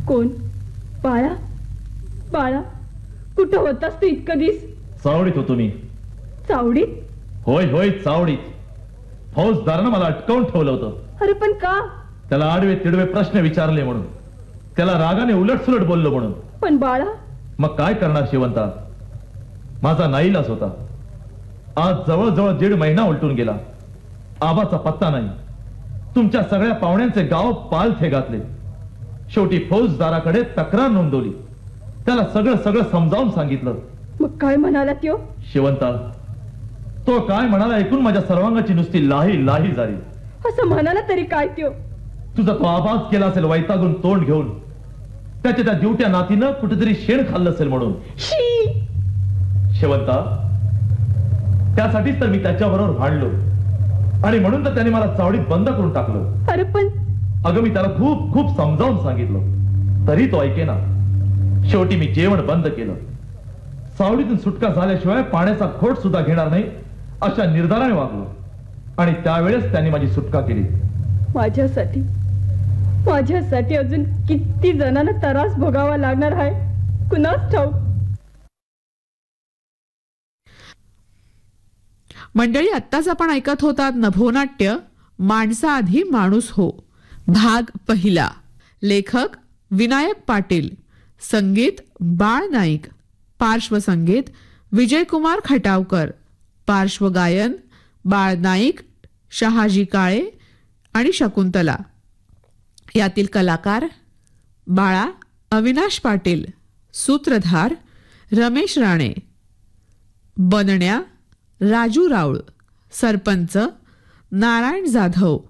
कोण? बाळा? बाळा कुठं होतास तू इतकं दिस? चावडीत होतो मी. चावडीत? होय होय चावडीत. फौजदारानं मला अटकावून ठेवलं होतं. अरे पण का? त्याला आडवे तिडवे प्रश्न विचारले म्हणून, त्याला रागाने उलटसुलट बोललो म्हणून. पण बाळा? मग काय करणार शिवंता, माझा नाईलाज होता. आज जवळजवळ 1.5 महिना उलटून गेला. आबाचा पत्ता नाही. तुमच्या सगळ्या पाहुण्यांचे गाव पालथे घातले. शेवटी फौजदाराकडे तक्रार नोंदवली. त्याला सगळं सगळं समजावून सांगितलं. मग काय म्हणाला त्यो? शिवंता, तो काय म्हणाला ऐकून माझ्या सर्वांगाची नुसती लाही लाही झाली. असं म्हणाला तरी काय त्यो? तुझा तो आवाज केला असेल वैतागून तोंड घेऊन, त्याच्या त्या दिवट्या नातीनं कुठेतरी शेण खाल्लं असेल म्हणून. शेवंता, त्यासाठीच तर मी त्याच्याबरोबर भांडलो आणि म्हणून तर त्याने मला चावडीत बंद करून टाकलं. अरे पण अगं मी त्याला खूप खूप समजावून सांगितलं, तरी तो ऐकेना. शेवटी मी जेवण बंद केलं. चावडीतून सुटका झाल्याशिवाय पाण्याचा घोट सुद्धा घेणार नाही अशा निर्धाराने वागलो आणि त्यावेळेस त्यांनी माझी सुटका केली. माझ्यासाठी माझ्यासाठी अजून किती जणांना त्रास भोगावा लागणार आहे कुणास ठाऊक. मंडळी, आत्ताच आपण ऐकत होतात नभोनाट्य माणसाआधी माणूस हो, भाग पहिला. लेखक विनायक पाटील, संगीत बाळ नाईक, पार्श्वसंगीत विजयकुमार खटावकर, पार्श्वगायन बाळ नाईक, शहाजी काळे आणि शकुंतला. यातील कलाकार: बाळा अविनाश पाटील, सूत्रधार रमेश राणे, बनण्या राजू राऊळ, सरपंच नारायण जाधव,